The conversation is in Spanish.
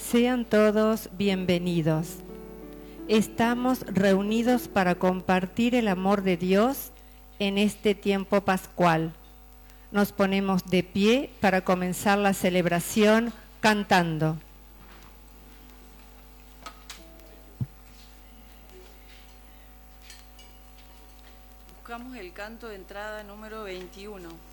Sean todos bienvenidos. Estamos reunidos para compartir el amor de Dios en este tiempo pascual. Nos ponemos de pie para comenzar la celebración cantando. Buscamos el canto de entrada número 21.